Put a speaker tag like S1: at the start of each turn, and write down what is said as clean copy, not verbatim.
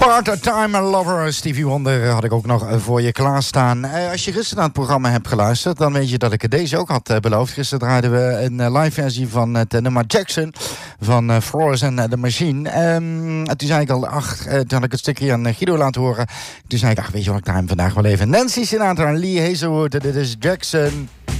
S1: Part-Time Lover, Stevie Wonder, had ik ook nog voor je klaarstaan. Als je gisteren naar het programma hebt geluisterd, dan weet je dat ik deze ook had beloofd. Gisteren draaiden we een live versie van het nummer Jackson van Florence and the Machine. Toen zei ik al, toen had ik het stukje aan Guido laten horen. Toen zei ik, weet je wat, ik draai hem vandaag wel even. Nancy Sinatra en Lee Hazelwood, dit is Jackson.